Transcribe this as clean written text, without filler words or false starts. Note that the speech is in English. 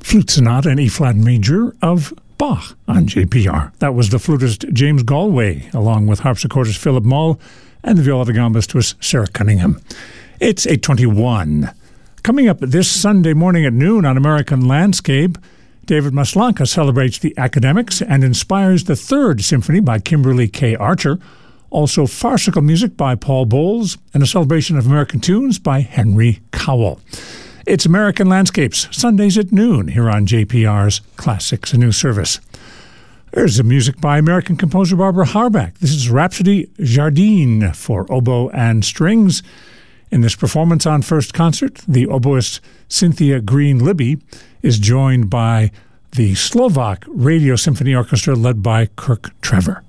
Flute Sonata in E-flat major of Bach on JPR. That was the flutist James Galway, along with harpsichordist Philip Mull, and the viola da gambist was Sarah Cunningham. It's 8:21. Coming up this Sunday morning at noon on American Landscape, David Maslanka celebrates the academics and inspires the Third Symphony by Kimberly K. Archer, also farcical music by Paul Bowles, and a celebration of American tunes by Henry Cowell. It's American Landscapes, Sundays at noon here on JPR's Classics and New Service. There's the music by American composer Barbara Harback. This is Rhapsody Jardine for oboe and strings. In this performance on First Concert, the oboist Cynthia Green-Libby is joined by the Slovak Radio Symphony Orchestra led by Kirk Trevor.